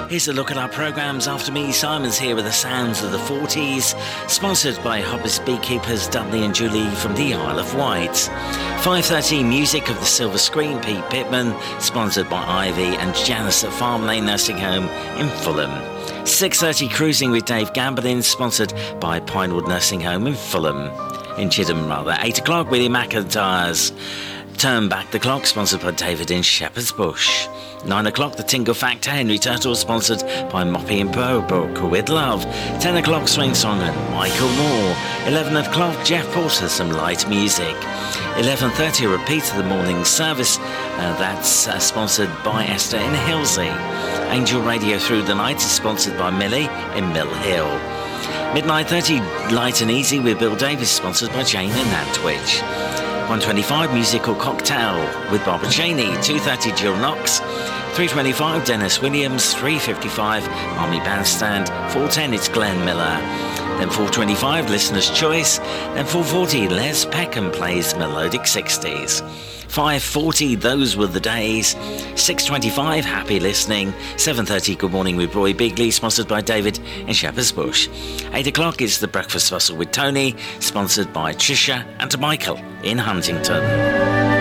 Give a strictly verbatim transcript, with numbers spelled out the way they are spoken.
Here's a look at our programmes. After me, Simon's here with the sounds of the forties, sponsored by Hobbs Beekeepers, Dudley and Julie from the Isle of Wight. five thirty, music of the Silver Screen, Pete Pittman, sponsored by Ivy and Janice at Farm Lane Nursing Home in Fulham. six thirty, Cruising with Dave Gambardin, sponsored by Pinewood Nursing Home in Fulham, in Chidham rather. eight o'clock, Willie McIntyre's Turn Back the Clock, sponsored by David in Shepherd's Bush. nine o'clock, The Tingle Factor, Henry Turtle, sponsored by Moppy and Bobrooke with love. ten o'clock, Swing Song and Michael Moore. eleven o'clock, Jeff Porter, some light music. eleven thirty, a repeat of the morning service. Uh, that's uh, sponsored by Esther in Hilsey. Angel Radio Through the Night is sponsored by Millie in Mill Hill. midnight thirty, Light and Easy with Bill Davis, sponsored by Jane in Nantwich. one twenty-five, Musical Cocktail with Barbara Cheney. two thirty, Jill Knox. three twenty-five, Dennis Williams. three fifty-five, Army Bandstand. four ten, it's Glenn Miller. Then four twenty-five, Listener's Choice. Then four forty, Les Peckham plays Melodic sixties. five forty, Those Were the Days. six twenty-five, Happy Listening. seven thirty, Good Morning with Roy Bigley, sponsored by David in Shepherd's Bush. eight o'clock is The Breakfast Bustle with Tony, sponsored by Tricia and Michael in Huntington.